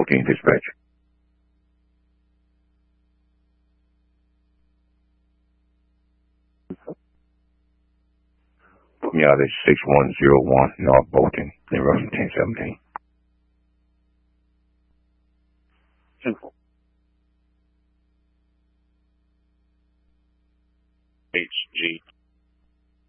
14 dispatch. Put me out at 6101 North Bolton in Russell 1017. HG